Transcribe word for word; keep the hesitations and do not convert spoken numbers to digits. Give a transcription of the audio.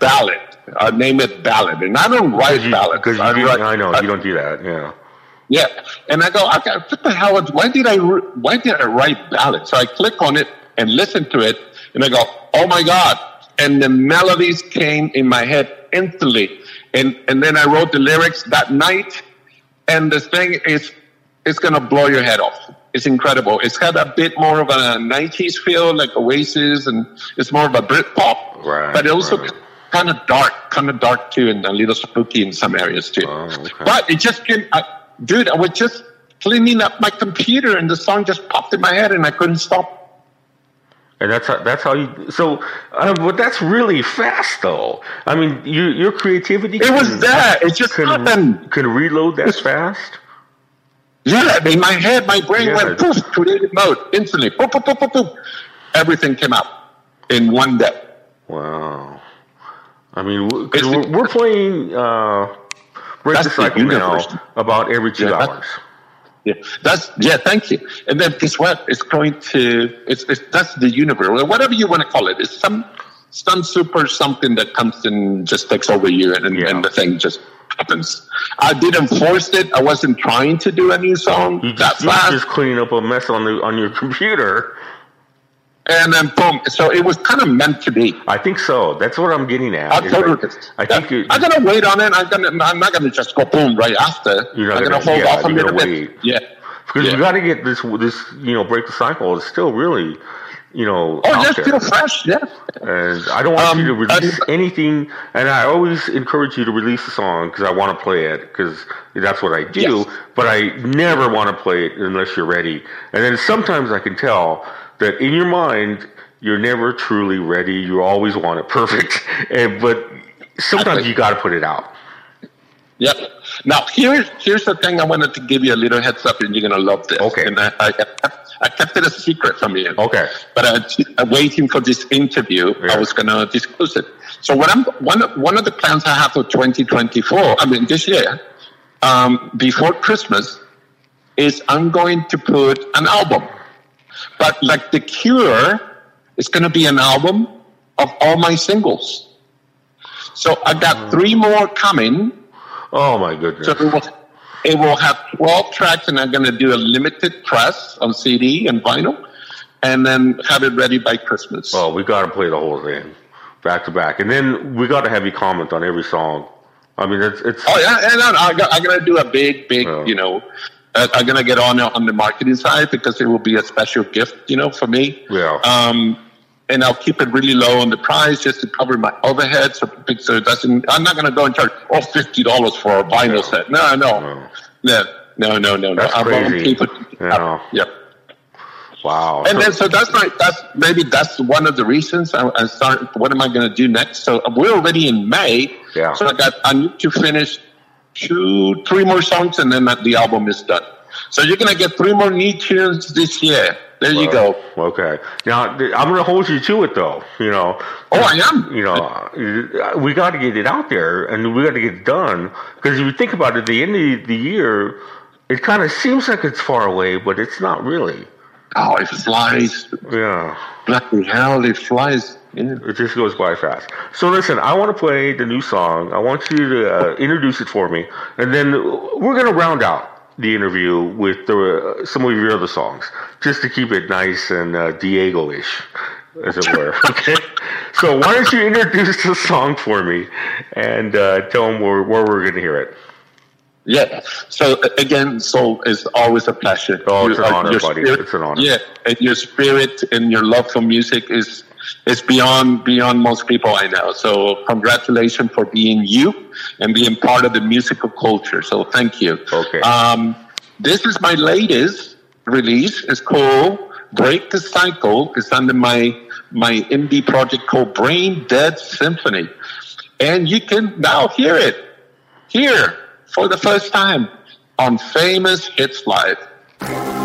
ballad. I name it ballad, and I don't write you, ballads. Because I, write, I know I, you don't do that. Yeah. Yeah, and I go, okay, what the hell? Why did I? Why did I write ballad? So I click on it and listen to it, and I go, oh my God! And the melodies came in my head instantly, and and then I wrote the lyrics that night, and the thing is, it's gonna blow your head off. It's incredible. It's got a bit more of a nineties feel, like Oasis, and it's more of a Britpop, right, but it also right. kind of dark, kind of dark too, and a little spooky in some areas too. Oh, okay. But it just came. I, Dude, I was just cleaning up my computer, and the song just popped in my head, and I couldn't stop. And that's how, that's how you. So, um, but that's really fast, though. I mean, your your creativity. It can, was there. It just can, happened. Can reload that fast. Yeah, in my head, my brain Yeah. went poof, creative mode instantly. Poof, poof, poof, poof, poof. Everything came out in one day. Wow. I mean, because we're, we're playing. Uh, Break the cycle now about every two yeah, hours. Yeah, that's yeah. Thank you. And then guess what? It's going to. It's, it's that's the universe, or whatever you want to call it. It's some some super something that comes and just takes over you, and, Yeah. and the thing just happens. I didn't force it. I wasn't trying to do a new song. You that just, you fast. just cleaning up a mess on the on your computer. And then boom. So it was kind of meant to be. I think so. That's what I'm getting at. I totally. Like, I think yeah, you, I'm gonna wait on it. I'm gonna. I'm not gonna just go boom right after. You're not I'm gonna- gonna, hold yeah, off a you're little gonna bit. wait. Yeah. because yeah. you got to get this this you know break the cycle. It's still really you know Oh, out just there. feel fresh. Yeah. And I don't want Um, you to release I- anything. And I always encourage you to release a song because I want to play it because that's what I do. Yes. But I never want to play it unless you're ready. And then sometimes I can tell that in your mind you're never truly ready. You always want it perfect. And but sometimes you got to put it out. Yep. Now here's here's the thing. I wanted to give you a little heads up, and you're gonna love this. Okay. And I I, I kept it a secret from you. Okay. But I, I'm waiting for this interview. Yeah. I was gonna disclose it. So what I'm one of, one of the plans I have for twenty twenty-four. I mean this year, um, before Christmas, is I'm going to put an album. But like The Cure, it's gonna be an album of all my singles. So I got three more coming. Oh my goodness. So it will, it will have twelve tracks, and I'm going to do a limited press on C D and vinyl, and then have it ready by Christmas. Oh, we got to play the whole thing back to back, and then we got to have you comment on every song. I mean, it's it's. Oh yeah, and I, I'm going to do a big, big, Yeah. you know. Uh, I'm going to get on on the marketing side because it will be a special gift, you know, for me. Yeah. Um, and I'll keep it really low on the price just to cover my overhead, so, so it doesn't. I'm not going to go and charge oh fifty dollars for a vinyl No. set. No, no, No. no, no, no, no. That's I want crazy. people to- Yeah. Yep. Wow. And So- then, so that's my, that's maybe that's one of the reasons I, I start. What am I going to do next? So we're already in May. Yeah. So I got, I need to finish two, three more songs, and then the album is done. So you're going to get three more new tunes this year. There you go. Okay. Now th- I'm going to hold you to it, though. You know. Oh, I am. You know, uh, we got to get it out there, and we got to get it done. Because if you think about it, at the end of the year, it kind of seems like it's far away, but it's not really. Oh, it flies. Yeah. Bloody hell, it flies. Yeah. It just goes by fast. So listen, I want to play the new song. I want you to uh, introduce it for me, and then we're going to round out the interview with the, uh, some of your other songs, just to keep it nice and uh, Diego-ish, as it were. Okay. So why don't you introduce the song for me, and uh, tell them where, where we're going to hear it. Yeah. So uh, again, Soul is always a pleasure. Oh, it's You- an uh, honor, your buddy. spirit- It's an honor. Yeah, and your spirit and your love for music is is beyond beyond most people I know. So congratulations for being you and being part of the musical culture. So thank you. Okay. Um, this is my latest release. It's called Break the Cycle. It's under my my indie project called Brain Dead Symphony, and you can now hear it here for the first time on Famous Hits Live.